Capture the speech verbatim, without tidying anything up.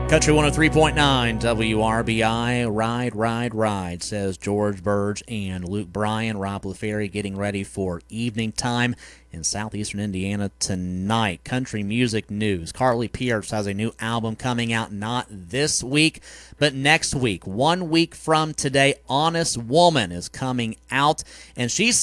Country one oh three point nine W R B I, Ride, Ride, Ride, says George Burge and Luke Bryan. Rob LaFerry getting ready for evening time in southeastern Indiana tonight. Country music news. Carly Pearce has a new album coming out not this week, but next week. One week from today, Honest Woman is coming out, and she's